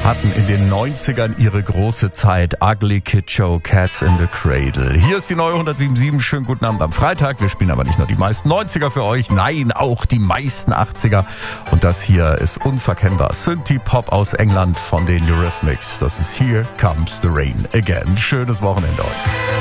hatten in den 90ern ihre große Zeit. Ugly Kid Joe, Cats in the Cradle. Hier ist die neue 107.7. Schönen guten Abend am Freitag. Wir spielen aber nicht nur die meisten 90er für euch, nein, auch die meisten 80er. Und das hier ist unverkennbar. Synthie-Pop aus England von den Eurythmics. Das ist Here Comes the Rain Again. Schönes Wochenende euch.